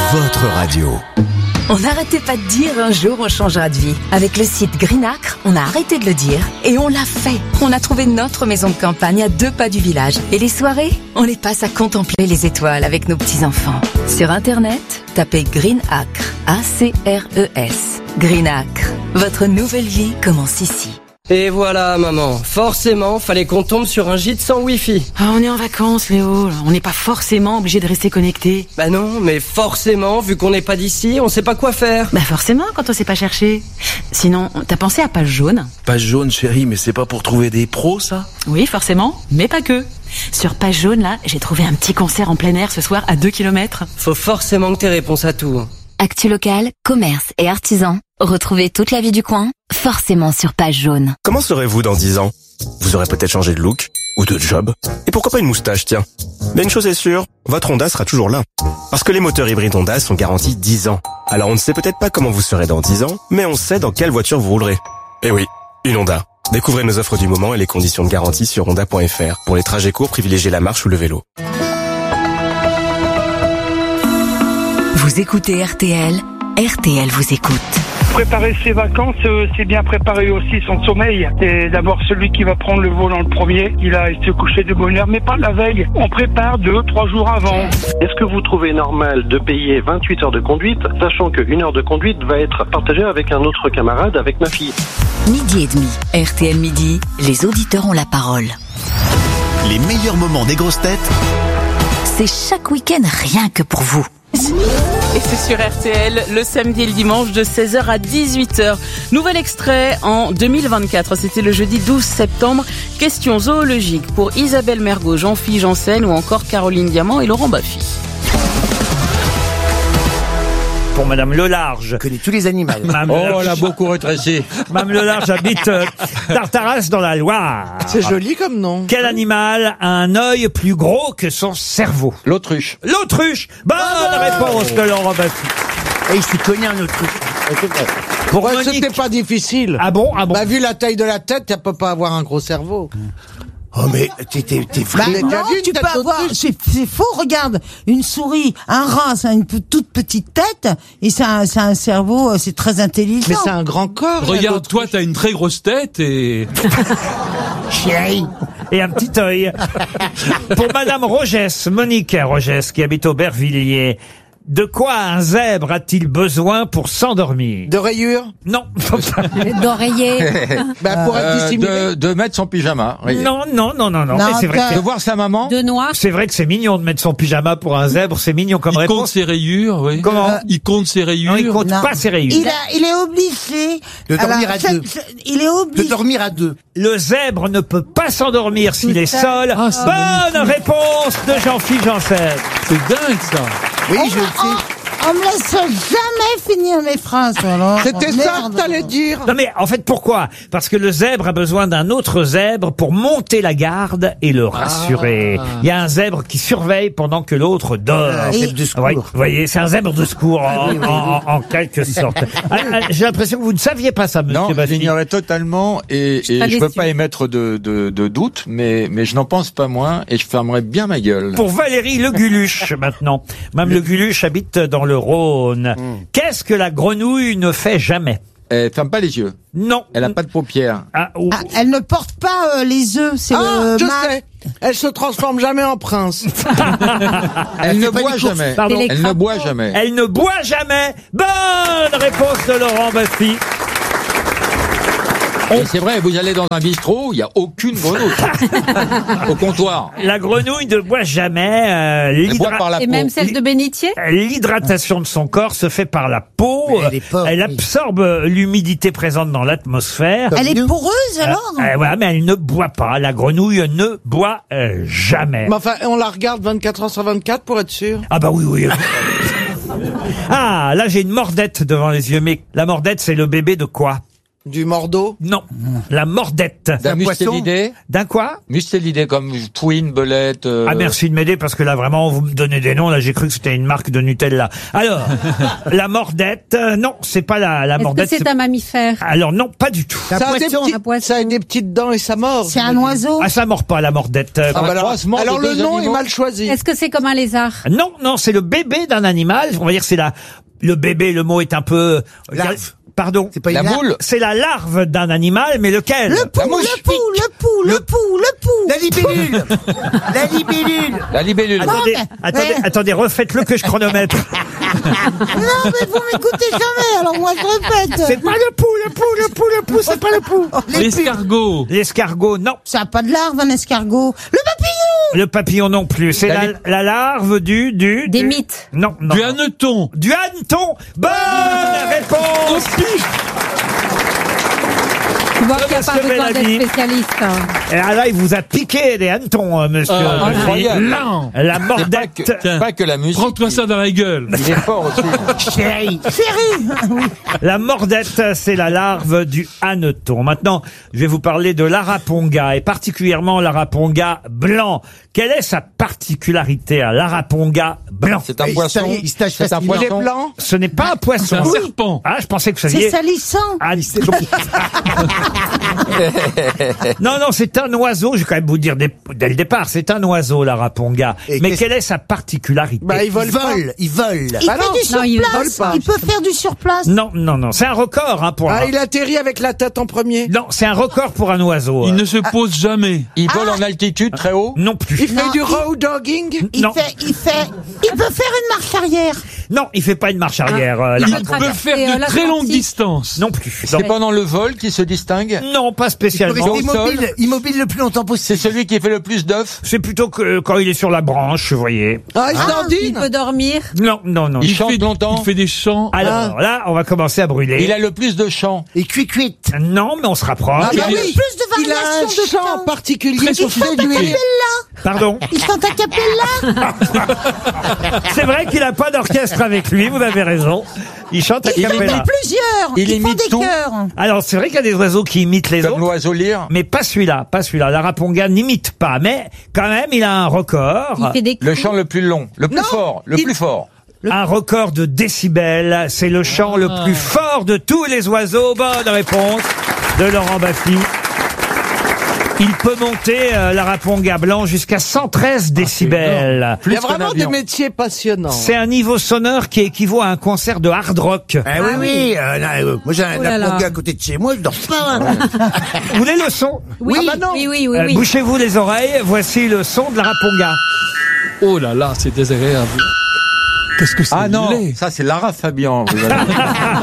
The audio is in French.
votre radio. On n'arrêtait pas de dire un jour on changera de vie. Avec le site Greenacre, on a arrêté de le dire et on l'a fait. On a trouvé notre maison de campagne à 2 pas du village. Et les soirées, on les passe à contempler les étoiles avec nos petits-enfants. Sur Internet, tapez Greenacre, A-C-R-E-S. Greenacre, votre nouvelle vie commence ici. Et voilà, maman. Forcément, fallait qu'on tombe sur un gîte sans wifi. Ah, on est en vacances, Léo. On n'est pas forcément obligé de rester connecté. Bah non, mais forcément, vu qu'on n'est pas d'ici, on sait pas quoi faire. Bah forcément, quand on sait pas chercher. Sinon, t'as pensé à Page Jaune? Page Jaune, chérie, mais c'est pas pour trouver des pros, ça? Oui, forcément, mais pas que. Sur Page Jaune, là, j'ai trouvé un petit concert en plein air ce soir à 2 km. Faut forcément que t'aies réponse à tout. Actu local, commerce et artisans. Retrouvez toute la vie du coin, forcément sur Page Jaune. Comment serez-vous dans 10 ans? Vous aurez peut-être changé de look ou de job. Et pourquoi pas une moustache, tiens. Mais une chose est sûre, votre Honda sera toujours là. Parce que les moteurs hybrides Honda sont garantis 10 ans. Alors on ne sait peut-être pas comment vous serez dans 10 ans, mais on sait dans quelle voiture vous roulerez. Eh oui, une Honda. Découvrez nos offres du moment et les conditions de garantie sur honda.fr. Pour les trajets courts, privilégiez la marche ou le vélo. Vous écoutez RTL, RTL vous écoute. Préparer ses vacances, c'est bien préparer aussi son sommeil. Et d'abord celui qui va prendre le volant le premier, il a se coucher de bonne heure, mais pas la veille. On prépare 2-3 jours avant. Est-ce que vous trouvez normal de payer 28 heures de conduite, sachant qu'une heure de conduite va être partagée avec un autre camarade, avec ma fille? Midi et demi, RTL Midi, les auditeurs ont la parole. Les meilleurs moments des grosses têtes, c'est chaque week-end rien que pour vous. Et c'est sur RTL le samedi et le dimanche de 16h à 18h. Nouvel extrait en 2024, c'était le jeudi 12 septembre. Question zoologique pour Isabelle Mergo, Jean-Philippe Janssen ou encore Caroline Diamant et Laurent Baffy. Pour Madame Lelarge. Connaît tous les animaux. Elle a beaucoup rétréci. Madame Lelarge habite Tartaras dans la Loire. C'est joli comme nom. Quel animal a un œil plus gros que son cerveau? L'autruche. L'autruche. Bonne réponse de Laurent Baffy. Et il s'y connaît un autruche. Pour Monique, c'était pas difficile. Ah bon? Bah, vu la taille de la tête, tu peux pas avoir un gros cerveau. Oh mais t'es vrai. Non, tu peux avoir. C'est faux. Regarde, une souris, un rat, ça a une toute petite tête et ça a un cerveau. C'est très intelligent. Mais c'est un grand corps. Regarde, toi, t'as une très grosse tête et... Chérie. Et un petit œil. Pour Madame Rogès, Monique Rogès, qui habite Aubervilliers. De quoi un zèbre a-t-il besoin pour s'endormir? De rayures? Non. D'oreiller. Bah, pour être dissimulé. De mettre son pyjama. Non. Mais c'est vrai que De voir sa maman. De noix. c'est vrai que c'est mignon de mettre son pyjama pour un zèbre. C'est mignon comme Il compte réponse. ses rayures, oui. Comment? Il compte ses rayures. Non, il compte Non. pas ses rayures. Il est obligé. De dormir à deux. Il est obligé. dormir à deux. Le zèbre ne peut pas s'endormir s'il est Putain. seul. Ah, c'est Bonne magnifique. réponse de Jean-Philippe Janssen. C'est dingue, ça. Oui, je le sais. On me laisse jamais finir mes phrases, alors. C'était ça que t'allais dire. Non mais en fait pourquoi? Parce que le zèbre a besoin d'un autre zèbre pour monter la garde et le rassurer. Il y a un zèbre qui surveille pendant que l'autre dort. Un zèbre de secours. Ouais, vous voyez, c'est un zèbre de secours en quelque sorte. J'ai l'impression que vous ne saviez pas ça, monsieur Non, Baffy. j'ignorais totalement et je peux pas émettre de doute, mais je n'en pense pas moins et je fermerai bien ma gueule. Pour Valérie Le Guluche, maintenant. Mme Le Guluche habite dans le Rhône. Qu'est-ce que la grenouille ne fait jamais? Elle ferme pas les yeux. Non. Elle a pas de paupières. Elle ne porte pas les œufs. C'est le Je mâle. sais. Elle se transforme jamais en prince. Elle ne boit jamais. Pardon. Elle ne boit jamais. Elle ne boit jamais. Bonne réponse de Laurent Baffy. Et c'est vrai, vous allez dans un bistrot, il n'y a aucune grenouille au comptoir. La grenouille ne boit jamais. Elle boit par la peau. Et même celle de bénitier. L'hydratation de son corps se fait par la peau. Elle absorbe l'humidité présente dans l'atmosphère. Elle est poreuse alors. Voilà, mais elle ne boit pas. La grenouille ne boit jamais. Mais enfin, on la regarde 24 heures sur 24 pour être sûr. Ah bah oui. Ah, là j'ai une mordette devant les yeux. Mais la mordette, c'est le bébé de quoi? Du mordeau? Non. La mordette. D'un mustélidé? D'un quoi? Mustélidé, comme Twin, Belette. Ah, merci de m'aider parce que là, vraiment, vous me donnez des noms. Là, j'ai cru que c'était une marque de Nutella. Alors, la mordette, non, c'est pas la mordette. Est-ce que c'est un mammifère? Alors, non, pas du tout. Ça a des petites dents et ça mord. C'est un oiseau? Ah, ça mord pas, la mordette. Alors le nom est mal choisi. Est-ce que c'est comme un lézard? Non, non, c'est le bébé d'un animal. On va dire que c'est le bébé, le mot est un peu... Pardon. C'est pas la moule. C'est la larve d'un animal, mais lequel? Le pou. La libellule. La libellule. La libellule. Attendez, refaites-le que je chronomètre. Non, mais vous m'écoutez jamais, alors moi je répète. C'est pas le pou, c'est pas le pou. L'escargot. L'escargot, non. Ça a pas de larve, un escargot. Le papillon. Le papillon non plus. C'est la larve Des mythes. Non. Du hanneton. Du hanneton. Bonne réponse. Tu vois qu'il n'y a pas besoin d'être spécialiste. Et là, il vous a piqué des hannetons, monsieur. Non. La mordette. Pas que la musique. Prends-toi ça dans la gueule. Il est fort aussi. Chérie. La mordette, c'est la larve du hanneton. Maintenant, je vais vous parler de l'araponga, et particulièrement l'araponga blanc. Quelle est sa particularité à l'araponga blanc? C'est un poisson. C'est un poisson. Il est blanc. Ce n'est pas un poisson. C'est un serpent. Ah, je pensais que vous saviez. C'est salissant. Ah, non, c'est un oiseau. Je vais quand même vous dire dès le départ, c'est un oiseau, l'araponga. Mais quelle est sa particularité? Il vole. Il fait du surplace. Il peut faire du surplace. Non. C'est un record, pour il atterrit avec la tête en premier. Non, c'est un record pour un oiseau. Il ne se pose jamais. Il vole en altitude très haut. Non plus. Il fait du road dogging. Il peut faire une marche arrière. Non, il fait pas une marche arrière. Il peut faire de très longues distances. Non plus. C'est pendant le vol qu'il se distingue. Non, pas spécialement. Immobile le plus longtemps possible. C'est celui qui fait le plus d'œufs. C'est plutôt que quand il est sur la branche, vous voyez. Il peut dormir. Non. Il chante longtemps. Il fait des chants. Alors là, on va commencer à brûler. Il a le plus de chants. Et cuit. Non, mais on se rapproche. Il a plus de Il a variations un de chant temps. particulier. Il chante a cappella. Pardon. Il chante a cappella. C'est vrai qu'il a pas d'orchestre avec lui, vous avez raison. Il chante à Il en cappella. a plusieurs. Il Ils font imite des tout. chœurs. Alors, c'est vrai qu'il y a des oiseaux qui imitent les Comme autres. l'oiseau lyre. Mais pas celui-là. L'araponga n'imite pas, mais quand même, il a un record. Il fait des Le chant le plus long, le plus fort, le plus fort. Un record de décibels. C'est le chant le plus fort de tous les oiseaux. Bonne réponse de Laurent Baffy. Il peut monter, l'araponga blanc, jusqu'à 113 décibels. Il y a vraiment des métiers passionnants. C'est un niveau sonore qui équivaut à un concert de hard rock. Oui. Moi, j'ai un araponga à côté de chez moi, je dors pas. Vous voulez le son? Oui. Bouchez-vous les oreilles. Voici le son de l'araponga. Oh là là, c'est désagréable. Qu'est-ce que c'est? Ah non, ça c'est Lara Fabian.